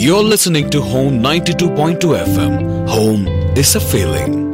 You're listening to Home 92.2 FM. Home is a feeling.